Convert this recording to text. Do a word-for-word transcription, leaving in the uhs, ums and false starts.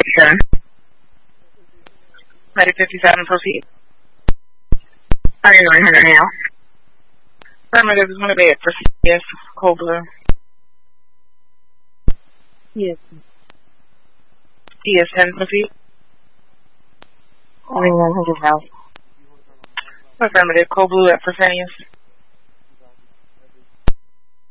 fifty-seven. Medic fifty-seven, proceed. thirty-nine hundred now. Affirmative is going to be at for yes, cold blue. Yes. E S ten, proceed. thirty-nine hundred now. Affirmative, cold blue at Fresenius.